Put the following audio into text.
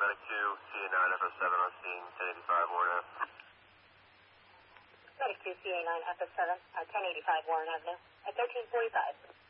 Medic 2, CA9 FF7 on scene, 1085 Warren Ave. Medic 2, CA9 FF7, 1085 Warren Avenue, at 1345.